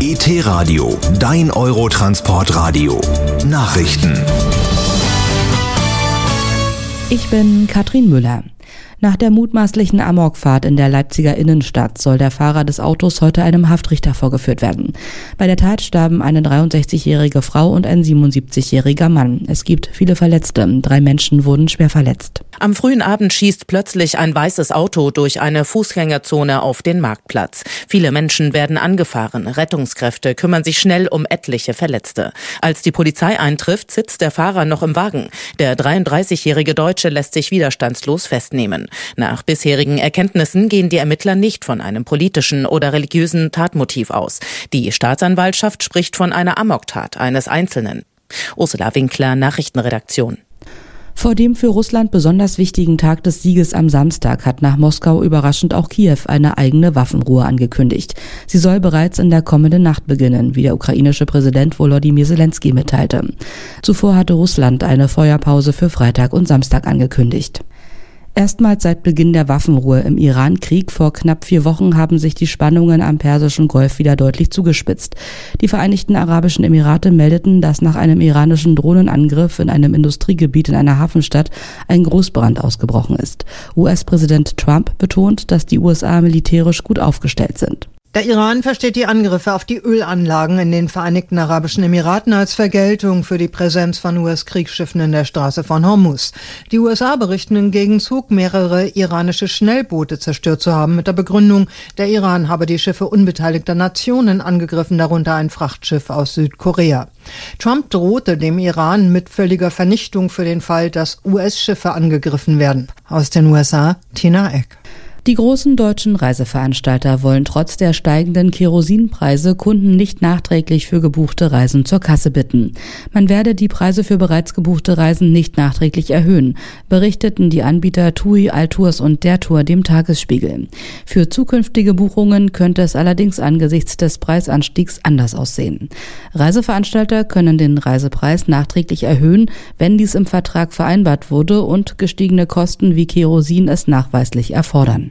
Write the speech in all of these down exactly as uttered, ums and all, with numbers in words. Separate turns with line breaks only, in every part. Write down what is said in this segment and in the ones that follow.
E T-Radio, dein Eurotransportradio. Nachrichten.
Ich bin Katrin Müller. Nach der mutmaßlichen Amokfahrt in der Leipziger Innenstadt soll der Fahrer des Autos heute einem Haftrichter vorgeführt werden. Bei der Tat starben eine dreiundsechzigjährige Frau und ein siebenundsiebzigjähriger Mann. Es gibt viele Verletzte. Drei Menschen wurden schwer verletzt.
Am frühen Abend schießt plötzlich ein weißes Auto durch eine Fußgängerzone auf den Marktplatz. Viele Menschen werden angefahren. Rettungskräfte kümmern sich schnell um etliche Verletzte. Als die Polizei eintrifft, sitzt der Fahrer noch im Wagen. Der dreiunddreißigjährige Deutsche lässt sich widerstandslos festnehmen. Nach bisherigen Erkenntnissen gehen die Ermittler nicht von einem politischen oder religiösen Tatmotiv aus. Die Staatsanwaltschaft spricht von einer Amoktat eines Einzelnen. Ursula Winkler, Nachrichtenredaktion.
Vor dem für Russland besonders wichtigen Tag des Sieges am Samstag hat nach Moskau überraschend auch Kiew eine eigene Waffenruhe angekündigt. Sie soll bereits in der kommenden Nacht beginnen, wie der ukrainische Präsident Volodymyr Zelensky mitteilte. Zuvor hatte Russland eine Feuerpause für Freitag und Samstag angekündigt. Erstmals seit Beginn der Waffenruhe im Iran-Krieg vor knapp vier Wochen haben sich die Spannungen am Persischen Golf wieder deutlich zugespitzt. Die Vereinigten Arabischen Emirate meldeten, dass nach einem iranischen Drohnenangriff in einem Industriegebiet in einer Hafenstadt ein Großbrand ausgebrochen ist. U S-Präsident Trump betont, dass die U S A militärisch gut aufgestellt sind.
Der Iran versteht die Angriffe auf die Ölanlagen in den Vereinigten Arabischen Emiraten als Vergeltung für die Präsenz von U S-Kriegsschiffen in der Straße von Hormuz. Die U S A berichten im Gegenzug, mehrere iranische Schnellboote zerstört zu haben, mit der Begründung, der Iran habe die Schiffe unbeteiligter Nationen angegriffen, darunter ein Frachtschiff aus Südkorea. Trump drohte dem Iran mit völliger Vernichtung für den Fall, dass U S-Schiffe angegriffen werden. Aus den U S A, Tina Eck.
Die großen deutschen Reiseveranstalter wollen trotz der steigenden Kerosinpreise Kunden nicht nachträglich für gebuchte Reisen zur Kasse bitten. Man werde die Preise für bereits gebuchte Reisen nicht nachträglich erhöhen, berichteten die Anbieter TUI, Altours und der Tour dem Tagesspiegel. Für zukünftige Buchungen könnte es allerdings angesichts des Preisanstiegs anders aussehen. Reiseveranstalter können den Reisepreis nachträglich erhöhen, wenn dies im Vertrag vereinbart wurde und gestiegene Kosten wie Kerosin es nachweislich erfordern.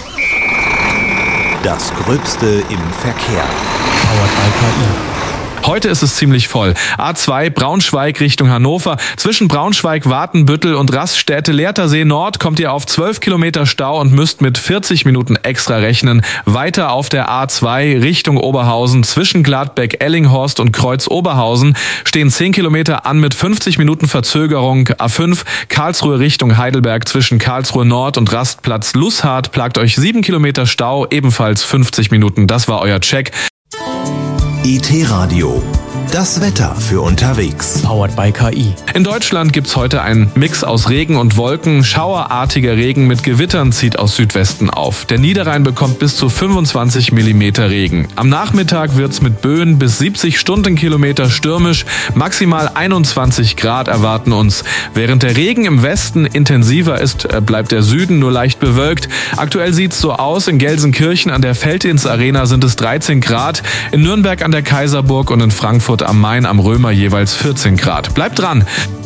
Das Gröbste im Verkehr.
Powered by K I. Heute ist es ziemlich voll. A zwei Braunschweig Richtung Hannover. Zwischen Braunschweig, Watenbüttel und Raststätte Lehrtersee Nord kommt ihr auf zwölf Kilometer Stau und müsst mit vierzig Minuten extra rechnen. Weiter auf der A zwei Richtung Oberhausen zwischen Gladbeck, Ellinghorst und Kreuz Oberhausen stehen zehn Kilometer an mit fünfzig Minuten Verzögerung. A fünf Karlsruhe Richtung Heidelberg zwischen Karlsruhe Nord und Rastplatz Lusshardt plagt euch sieben Kilometer Stau, ebenfalls fünfzig Minuten. Das war euer Check.
E T-Radio. Das Wetter für unterwegs.
Powered by K I. In Deutschland gibt's heute einen Mix aus Regen und Wolken. Schauerartiger Regen mit Gewittern zieht aus Südwesten auf. Der Niederrhein bekommt bis zu fünfundzwanzig Millimeter Regen. Am Nachmittag wird's mit Böen bis siebzig Stundenkilometer stürmisch. Maximal einundzwanzig Grad erwarten uns. Während der Regen im Westen intensiver ist, bleibt der Süden nur leicht bewölkt. Aktuell sieht's so aus. In Gelsenkirchen an der Feldins Arena sind es dreizehn Grad. In Nürnberg an der Kaiserburg und in Frankfurt am Main am Römer jeweils vierzehn Grad. Bleibt dran!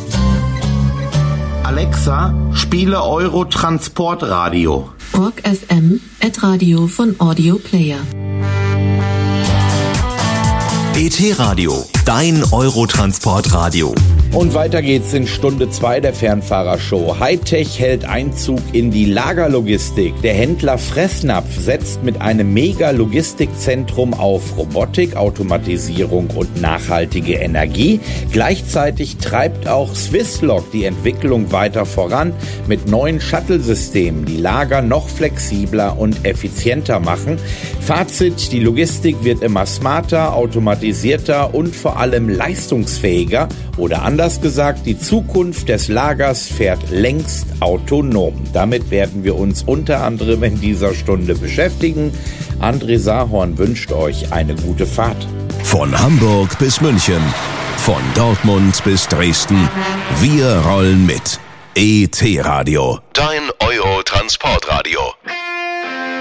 Alexa, spiele Eurotransportradio.
Org F M at Radio von Audio Player.
E T-Radio, dein Eurotransportradio.
Und weiter geht's in Stunde zwei der Fernfahrershow. Hightech hält Einzug in die Lagerlogistik. Der Händler Fressnapf setzt mit einem Mega-Logistikzentrum auf Robotik, Automatisierung und nachhaltige Energie. Gleichzeitig treibt auch Swisslog die Entwicklung weiter voran mit neuen Shuttle-Systemen, die Lager noch flexibler und effizienter machen. Fazit: Die Logistik wird immer smarter, automatisierter und vor allem leistungsfähiger. Oder anders gesagt, die Zukunft des Lagers fährt längst autonom. Damit werden wir uns unter anderem in dieser Stunde beschäftigen. André Sahorn wünscht euch eine gute Fahrt.
Von Hamburg bis München, von Dortmund bis Dresden, wir rollen mit. E T-Radio, dein Eurotransportradio.